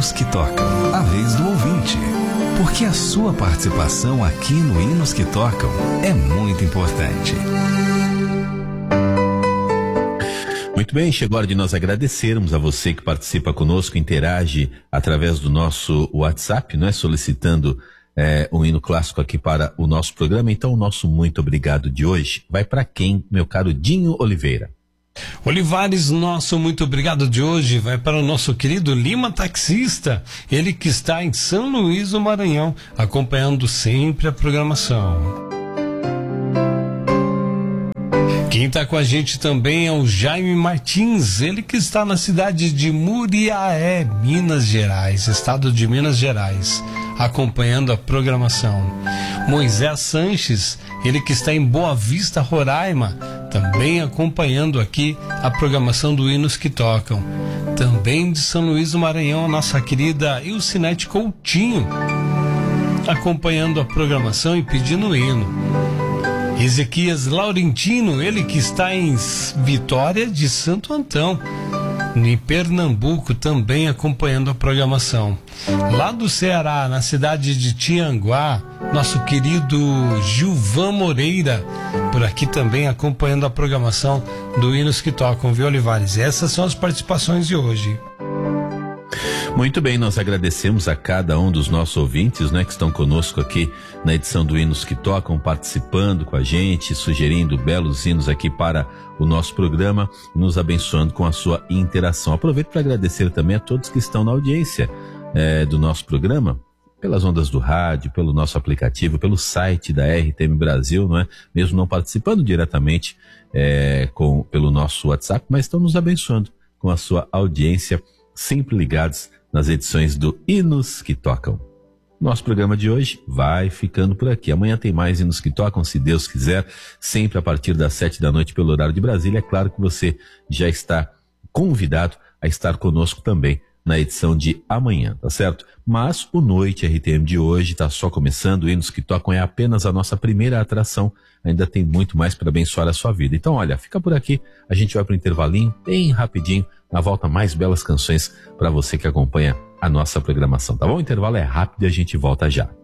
Hinos que Tocam, a vez do ouvinte. Porque a sua participação aqui no Hinos que Tocam é muito importante. Muito bem, chegou a hora de nós agradecermos a você que participa conosco, interage através do nosso WhatsApp, não é? Solicitando um hino clássico aqui para o nosso programa. Então, o nosso muito obrigado de hoje vai para quem, meu caro Dinho Oliveira? Olivares, nosso muito obrigado de hoje vai para o nosso querido Lima Taxista, ele que está em São Luís do Maranhão, acompanhando sempre a programação. Quem está com a gente também é o Jaime Martins, ele que está na cidade de Muriaé, Minas Gerais, estado de Minas Gerais, acompanhando a programação. Moisés Sanches, ele que está em Boa Vista, Roraima, também acompanhando aqui a programação do Hinos que Tocam. Também de São Luís do Maranhão, a nossa querida Ilcinete Coutinho, acompanhando a programação e pedindo o hino. Ezequias Laurentino, ele que está em Vitória de Santo Antão, em Pernambuco, também acompanhando a programação. Lá do Ceará, na cidade de Tianguá, nosso querido Gilvan Moreira, por aqui também acompanhando a programação do Hinos que Tocam, viu, Olivares? Essas são as participações de hoje. Muito bem, nós agradecemos a cada um dos nossos ouvintes, né, que estão conosco aqui na edição do Hinos que Tocam, participando com a gente, sugerindo belos hinos aqui para o nosso programa, nos abençoando com a sua interação. Aproveito para agradecer também a todos que estão na audiência do nosso programa, pelas ondas do rádio, pelo nosso aplicativo, pelo site da RTM Brasil, não é? Mesmo não participando diretamente pelo nosso WhatsApp, mas estão nos abençoando com a sua audiência, sempre ligados nas edições do Hinos que Tocam. Nosso programa de hoje vai ficando por aqui. Amanhã tem mais Hinos que Tocam, se Deus quiser, sempre a partir das 7 da noite pelo horário de Brasília. É claro que você já está convidado a estar conosco também na edição de amanhã, tá certo? Mas o Noite RTM de hoje está só começando. Hinos que Tocam é apenas a nossa primeira atração. Ainda tem muito mais para abençoar a sua vida. Então, olha, fica por aqui. A gente vai para o intervalinho, bem rapidinho. Na volta, mais belas canções para você que acompanha a nossa programação, tá bom? O intervalo é rápido e a gente volta já.